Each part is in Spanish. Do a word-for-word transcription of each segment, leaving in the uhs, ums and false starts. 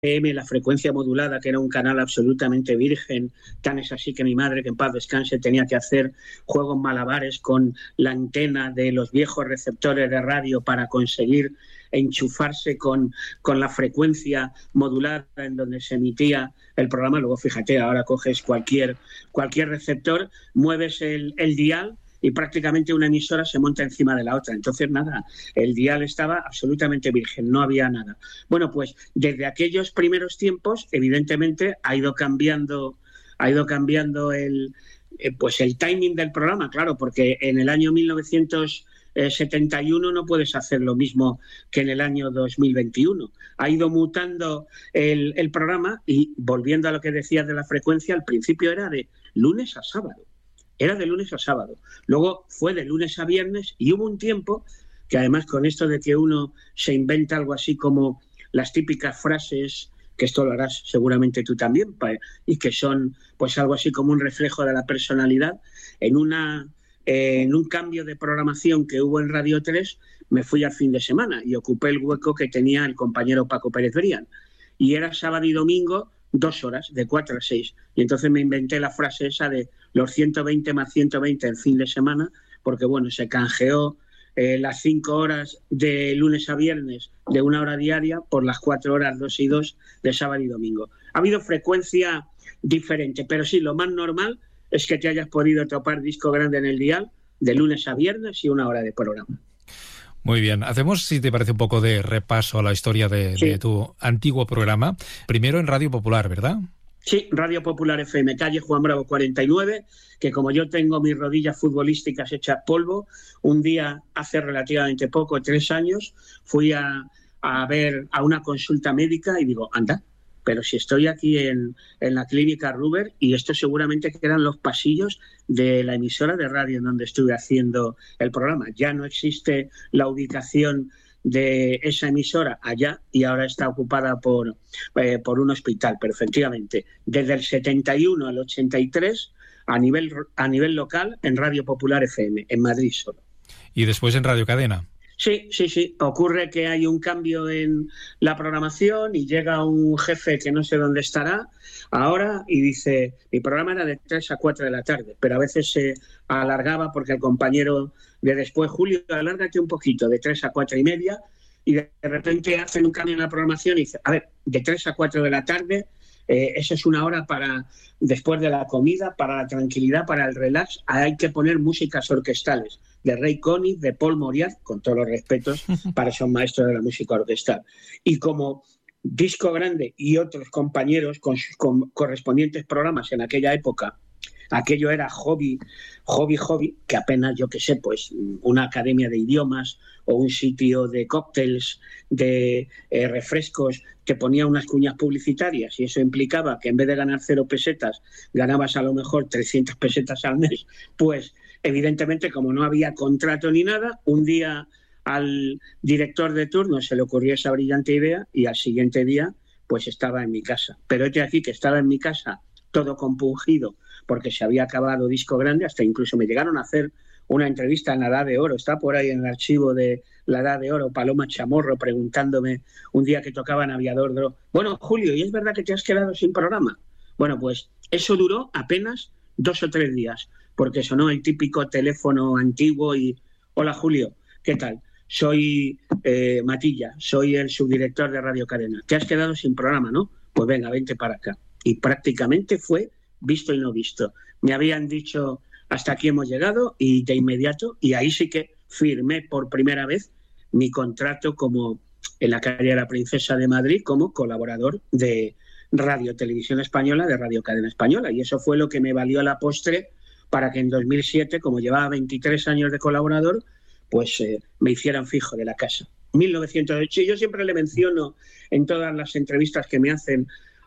M, la frecuencia modulada, que era un canal absolutamente virgen. Tan es así que mi madre, que en paz descanse, tenía que hacer juegos malabares con la antena de los viejos receptores de radio para conseguir enchufarse con, con la frecuencia modulada en donde se emitía el programa. Luego, fíjate, ahora coges cualquier, cualquier receptor, mueves el, el dial y prácticamente una emisora se monta encima de la otra. Entonces, nada, el dial estaba absolutamente virgen, no había nada. Bueno, pues desde aquellos primeros tiempos, evidentemente, ha ido cambiando, ha ido cambiando el, eh, pues el timing del programa, claro, porque en el año mil novecientos setenta y uno no puedes hacer lo mismo que en el año dos mil veintiuno. Ha ido mutando el, el programa y, volviendo a lo que decías de la frecuencia, al principio era de lunes a sábado. Era de lunes a sábado. Luego fue de lunes a viernes y hubo un tiempo que, además, con esto de que uno se inventa algo así como las típicas frases, que esto lo harás seguramente tú también, y que son pues algo así como un reflejo de la personalidad, en una eh, en un cambio de programación que hubo en Radio tres, me fui al fin de semana y ocupé el hueco que tenía el compañero Paco Pérez Brián. Y era sábado y domingo, dos horas, de cuatro a seis. Y entonces me inventé la frase esa de los ciento veinte más ciento veinte el fin de semana, porque bueno, se canjeó eh, las cinco horas de lunes a viernes de una hora diaria por las cuatro horas dos y dos de sábado y domingo. Ha habido frecuencia diferente, pero sí, lo más normal es que te hayas podido topar disco grande en el dial de lunes a viernes y una hora de programa. Muy bien, hacemos, si te parece, un poco de repaso a la historia de, sí. de tu antiguo programa. Primero en Radio Popular, ¿verdad? Sí, Radio Popular F M, calle Juan Bravo cuarenta y nueve, que como yo tengo mis rodillas futbolísticas hechas polvo, un día hace relativamente poco, tres años, fui a, a ver a una consulta médica y digo, anda, pero si estoy aquí en, en la clínica Ruber y esto seguramente que eran los pasillos de la emisora de radio en donde estuve haciendo el programa. Ya no existe la ubicación de esa emisora allá y ahora está ocupada por, eh, por un hospital, pero efectivamente, desde el setenta y uno al ochenta y tres, a nivel, a nivel local, en Radio Popular F M, en Madrid solo. ¿Y después en Radio Cadena? Sí, sí, sí. Ocurre que hay un cambio en la programación y llega un jefe que no sé dónde estará ahora y dice, mi programa era de tres a cuatro de la tarde, pero a veces se alargaba porque el compañero de después, Julio, alárgate un poquito, de tres a cuatro y media, y de repente hacen un cambio en la programación y dice, a ver, de tres a cuatro de la tarde, eh, eso es una hora para después de la comida, para la tranquilidad, para el relax, hay que poner músicas orquestales de Ray Conniff, de Paul Moriarty, con todos los respetos para esos maestros de la música orquestal. Y como Disco Grande y otros compañeros con sus con correspondientes programas en aquella época, aquello era hobby, hobby, hobby, que apenas, yo qué sé, pues una academia de idiomas o un sitio de cócteles, de eh, refrescos, te ponía unas cuñas publicitarias y eso implicaba que en vez de ganar cero pesetas, ganabas a lo mejor trescientas pesetas al mes, pues evidentemente, como no había contrato ni nada, un día al director de turno se le ocurrió esa brillante idea y al siguiente día pues estaba en mi casa. Pero este aquí que estaba en mi casa todo compungido porque se había acabado Disco Grande, hasta incluso me llegaron a hacer una entrevista en la Edad de Oro, está por ahí en el archivo de la Edad de Oro, Paloma Chamorro preguntándome un día que tocaba en Aviador Dro, bueno, Julio, ¿y es verdad que te has quedado sin programa? Bueno, pues eso duró apenas dos o tres días, porque sonó el típico teléfono antiguo y, hola Julio, ¿qué tal? Soy eh, Matilla, soy el subdirector de Radio Cadena. Te has quedado sin programa, ¿no? Pues venga, vente para acá. Y prácticamente fue visto y no visto. Me habían dicho, hasta aquí hemos llegado, y de inmediato, y ahí sí que firmé por primera vez mi contrato como en la calle de la Princesa de Madrid como colaborador de Radio Televisión Española, de Radio Cadena Española. Y eso fue lo que me valió a la postre para que en dos mil siete, como llevaba veintitrés años de colaborador, pues eh, me hicieran fijo de la casa. mil novecientos ocho, y yo siempre le menciono en todas las entrevistas que me hacen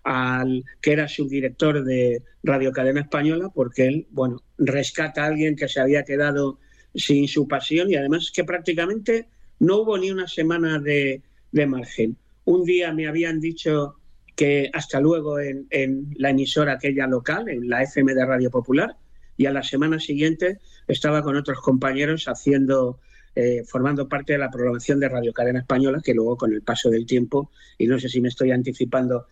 al que era subdirector de Radio Cadena Española, porque él, bueno, rescata a alguien que se había quedado sin su pasión y además que prácticamente no hubo ni una semana de, de margen. Un día me habían dicho que hasta luego en, en la emisora aquella local, en la F M de Radio Popular, y a la semana siguiente estaba con otros compañeros haciendo eh, formando parte de la programación de Radio Cadena Española, que luego con el paso del tiempo, y no sé si me estoy anticipando